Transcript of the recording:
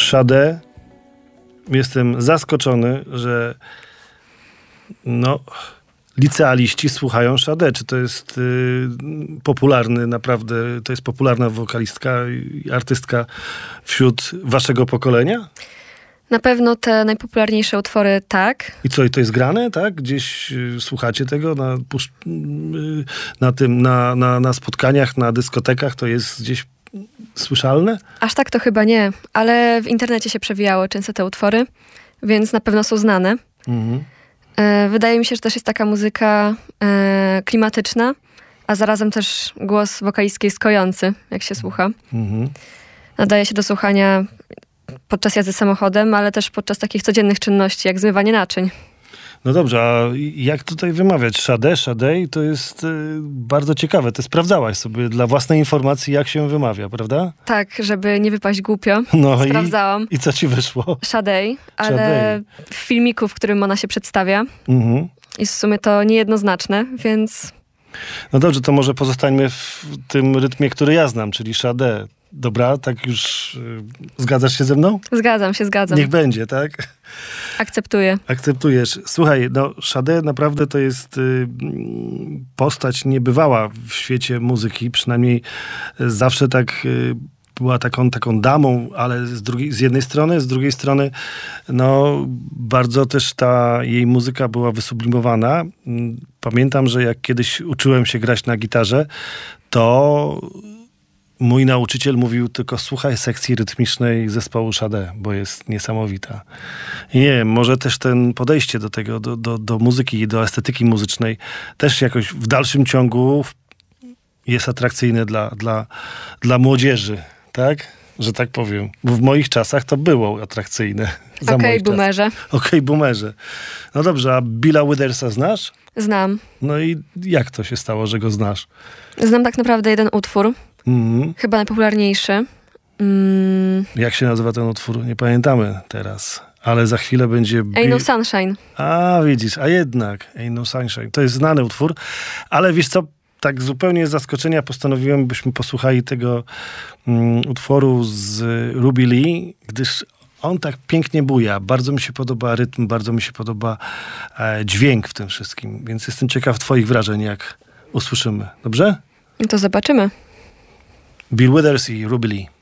Sade. Jestem zaskoczony, że licealiści słuchają Sade. Czy to jest popularny, naprawdę, to jest popularna wokalistka i artystka wśród waszego pokolenia? Na pewno te najpopularniejsze utwory tak. I co, i to jest grane, tak? Gdzieś słuchacie tego na spotkaniach, na dyskotekach, to jest gdzieś słyszalne? Aż tak to chyba nie, ale w internecie się przewijały często te utwory, więc na pewno są znane. Mhm. Wydaje mi się, że też jest taka muzyka klimatyczna, a zarazem też głos wokalistki jest kojący, jak się słucha. Mhm. Nadaje się do słuchania podczas jazdy samochodem, ale też podczas takich codziennych czynności, jak zmywanie naczyń. No dobrze, a jak tutaj wymawiać? Sade, to jest bardzo ciekawe. Ty sprawdzałaś sobie dla własnej informacji, jak się wymawia, prawda? Tak, żeby nie wypaść głupio. Sprawdzałam. I co ci wyszło? Sade, ale w filmiku, w którym ona się przedstawia, jest w sumie to niejednoznaczne, więc... No dobrze, to może pozostańmy w tym rytmie, który ja znam, czyli Sade. Dobra, tak już zgadzasz się ze mną? Zgadzam. Niech będzie, tak? Akceptuję. Akceptujesz. Słuchaj, Sade naprawdę to jest postać niebywała w świecie muzyki, przynajmniej zawsze tak była taką damą, ale z jednej strony, z drugiej strony bardzo też ta jej muzyka była wysublimowana. Pamiętam, że jak kiedyś uczyłem się grać na gitarze, to mój nauczyciel mówił tylko słuchaj sekcji rytmicznej zespołu Sade, bo jest niesamowita. I nie wiem, może też ten podejście do tego, do muzyki i do estetyki muzycznej też jakoś w dalszym ciągu jest atrakcyjne dla młodzieży, tak? Że tak powiem. Bo w moich czasach to było atrakcyjne. Okej, boomerze. Okej, boomerze. No dobrze, a Billa Withersa znasz? Znam. No i jak to się stało, że go znasz? Znam tak naprawdę jeden utwór. Chyba najpopularniejszy. Jak się nazywa ten utwór? Nie pamiętamy teraz. Ale za chwilę będzie... Ain't No Sunshine. A, widzisz, a jednak. Ain't No Sunshine. To jest znany utwór. Ale wiesz co, tak zupełnie z zaskoczenia postanowiłem, byśmy posłuchali tego utworu z Ruby Lee, gdyż on tak pięknie buja. Bardzo mi się podoba rytm, bardzo mi się podoba dźwięk w tym wszystkim. Więc jestem ciekaw twoich wrażeń, jak usłyszymy. Dobrze? To zobaczymy. Bill Withers i Ruby Lee.